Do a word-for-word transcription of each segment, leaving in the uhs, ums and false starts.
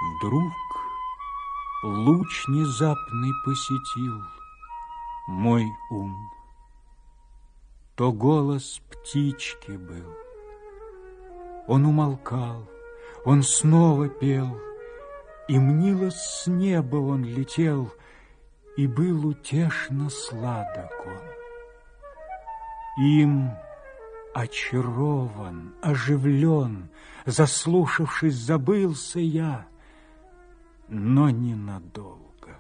Вдруг луч внезапный посетил мой ум. То голос птички был. Он умолкал, он снова пел, и мнилось, с неба он летел, и был утешно сладок он. Им очарован, оживлен, заслушавшись, забылся я, но ненадолго.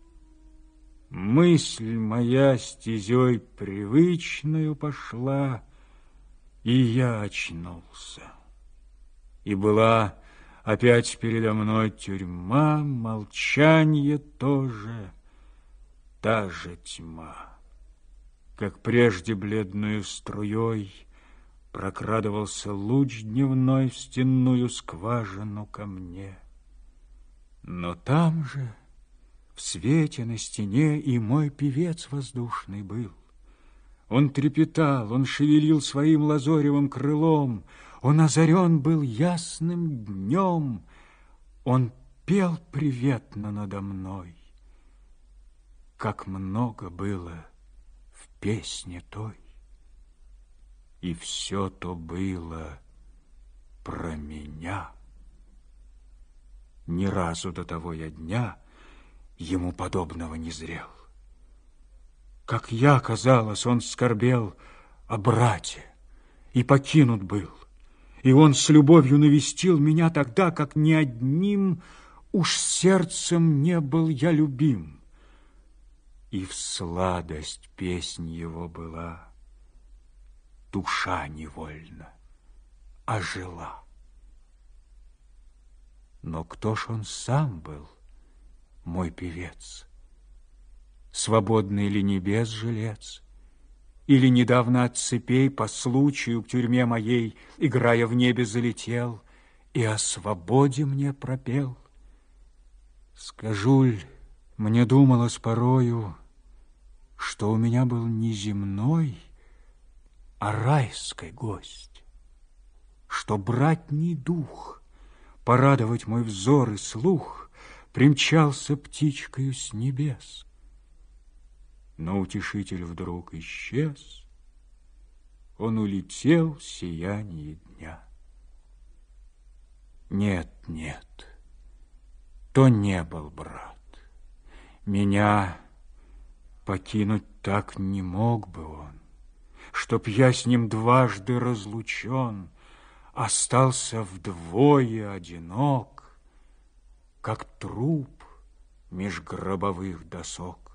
Мысль моя стезей привычною пошла, и я очнулся. И была опять передо мной тюрьма, молчанье тоже, та же тьма. Как прежде бледную струей прокрадывался луч дневной в стенную скважину ко мне. Но там же, в свете на стене, и мой певец воздушный был. Он трепетал, он шевелил своим лазоревым крылом, он озарен был ясным днем, он пел приветно надо мной. Как много было в песне той, и все то было про меня. Ни разу до того я дня ему подобного не зрел. Как я, казалось, он скорбел о брате и покинут был, и он с любовью навестил меня тогда, как ни одним уж сердцем не был я любим. И в сладость песнь его была, душа невольно ожила. Но кто ж он сам был, мой певец? Свободный ли небес жилец? Или недавно от цепей по случаю к тюрьме моей, играя в небе, залетел и о свободе мне пропел? Скажу ль, мне думалось порою, что у меня был не земной, а райский гость, что братний дух, порадовать мой взор и слух, примчался птичкою с небес. Но утешитель вдруг исчез, он улетел в сияние дня. Нет, нет, то не был брат. Меня покинуть так не мог бы он, чтоб я с ним дважды разлучен, остался вдвое одинок, как труп меж гробовых досок.